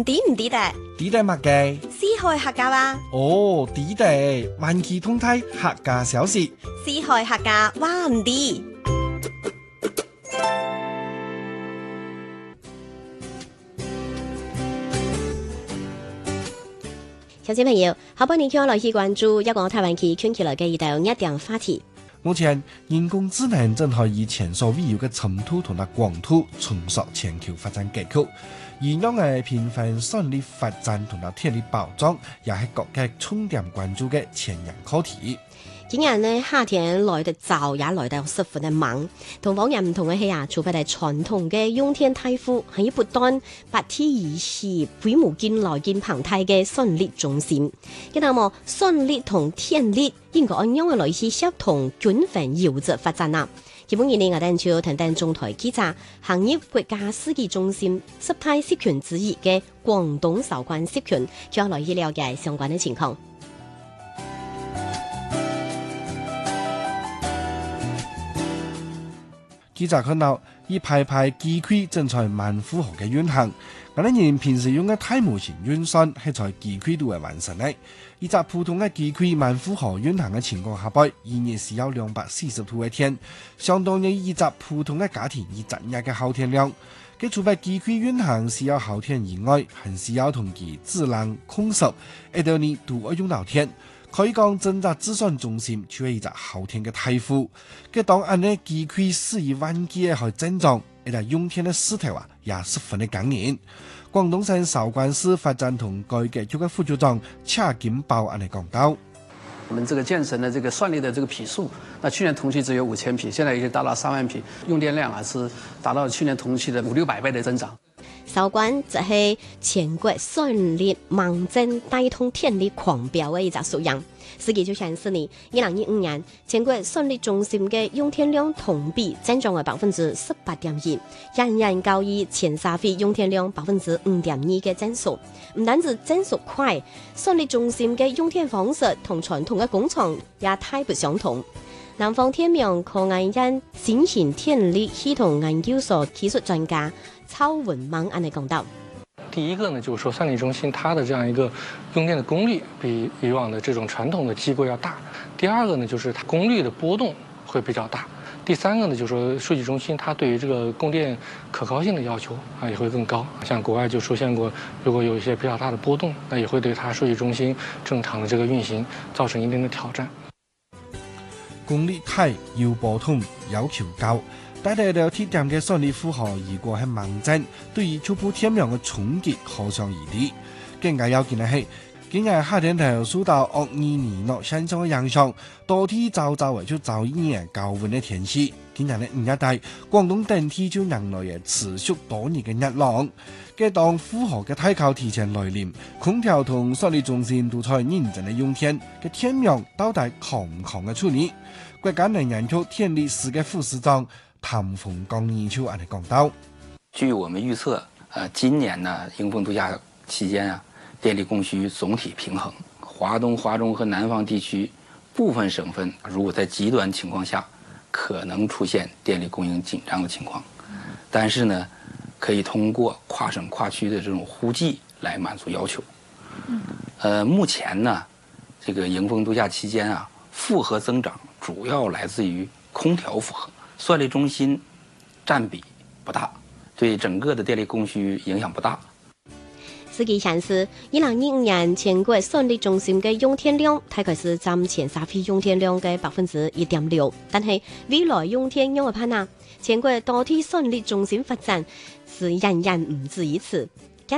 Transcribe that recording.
抵唔抵得？ 抵得乜嘅？ 四海客家話。 哦，抵得，萬期通泰客家小事。 四海客家話唔抵。小朋友，下半年將來去關注一個台灣區圈起來嘅一道熱點話題。 目前人工智能正係以前所未有嘅程度同埋廣度重塑全球發展格局，而樣嘅頻繁順利發展同埋天力爆裝，也係各界重點關注嘅前沿課題。 今年呢，夏天來得早，也來得十分的猛。同往日唔同嘅係啊，除非係傳統嘅用天大夫，係要不斷白天儀式規模見來見澎湃嘅順利中心。咁麼順利同天力應該按樣嘅類似協同均衡有責發展啊。基本呢，我哋就談談中台記者行業國家司機中心十大社群之一嘅廣東韶關社群，將來去了解相關嘅情況。 記者看到一排排機器正在萬富豪嘅運行，我哋人平時用嘅大模型運算係在機器度嚟完成嘅。一隻普通嘅機器萬富豪運行嘅情況下邊，一年需要240度嘅天，相當於一隻普通嘅家庭一整日嘅耗電量。佢除咗機器運行需要耗電以外，還需要同其智能控制，一到你都要用到電。可以講，整個計算中心就係一隻耗電嘅大戶。佢當按呢機器使以萬計去增長，一個用電嘅勢頭也十分的驚人。廣東省韶關市發展同改革局嘅副局長車金寶安尼講到： 我們這個建成的這個算力的這個匹數，那去年同期只有5000匹，現在已經達到3萬匹，用電量是達到去年同期的500-600倍的增長。 韶關就係全國算力猛增帶動電力狂飆嘅一隻數樣。司機就顯示呢，2025年全國算力中心嘅用電量同比增長為18.1%，遠遠高於前三非用電量5.2%嘅增速。唔單止增速快，算力中心嘅用電方式同傳統嘅工廠也太不相同。南方天明科研院新型電力系統研究所技術專家曹文芒安尼講到。 第一個呢，就是說算力中心它的這樣一個用電的功率比以往的這種傳統的機構要大。第二個呢，就是它功率的波動會比較大。第三個呢，就是說數據中心它對於這個供電可靠性的要求也會更高。像國外就出現過，如果有一些比較大的波動，那也會對它數據中心正常的這個運行造成一定的挑戰。 功率大要波動要求高。帶嚟到鐵點嘅算力負荷如果係猛增，對於初步天量嘅衝擊可想而知。更加要緊嘅係，今日夏天頭受到惡意尼諾現象嘅影響，多天早為就遭一年高溫嘅天氣。今日嘅5月底，廣東等地就迎來嘅持續多年嘅熱浪。嘅當負荷嘅太靠提前來臨，空調同算力中心都在認真嘅用電，嘅天量到底抗唔抗嘅處理？國家能源局電力司嘅副司長譚鳳剛研究安尼講到： 據我們預測，今年呢迎風度假期間電力供需總體平衡。華東、華中和南方地區部分省份，如果在極端情況下，可能出現電力供應緊張的情況。但是呢，可以通過跨省跨區的這種互濟來滿足要求。目前呢，這個迎風度假期間負荷增長主要來自於空調負荷。算力中心佔比不大，對整個的電力供需影響不大。 司機顯示，2025年全國算力中心嘅用電量大概是佔前三非用電量嘅1.6%，但係未來用電量嘅攀全國多地算力中心發展是遠遠唔止於此。